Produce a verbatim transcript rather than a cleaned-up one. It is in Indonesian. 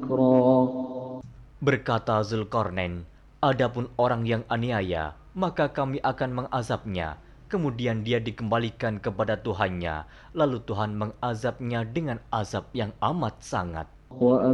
Berkata Zulkarnain, adapun orang yang aniaya, maka kami akan mengazabnya. Kemudian dia dikembalikan kepada Tuhannya, lalu Tuhan mengazabnya dengan azab yang amat sangat.